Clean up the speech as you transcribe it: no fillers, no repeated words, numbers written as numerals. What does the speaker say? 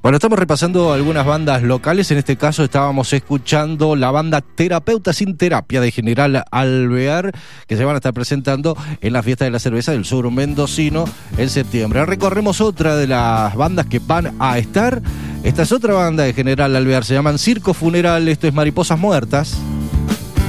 Bueno, estamos repasando algunas bandas locales. En este caso estábamos escuchando la banda Terapeuta Sin Terapia de General Alvear, que se van a estar presentando en la Fiesta de la Cerveza del Sur Mendocino en septiembre. Recorremos otra de las bandas que van a estar. Esta es otra banda de General Alvear, se llaman Circo Funeral. Esto es Mariposas Muertas.